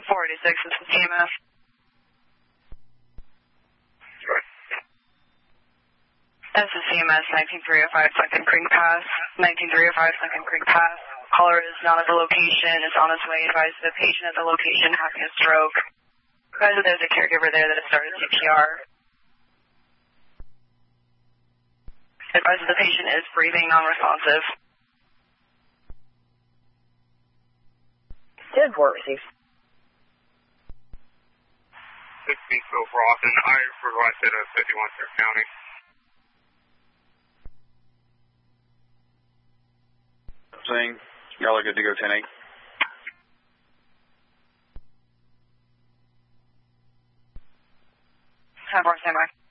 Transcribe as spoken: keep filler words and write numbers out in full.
four eighty-six, this is C M S. This is C M S nineteen three oh five Second Creek Pass. nineteen three oh five Second Creek Pass. Caller is not at the location, is on his way. Advise the patient at the location having a stroke. Advise that there's a caregiver there that has started C P R. Advise that the patient is breathing non-responsive. ten four received. sixteen Phil Broughton, I requested a fifty-one Fair County. Saying, y'all are good to go, ten eight. ten four, stand by.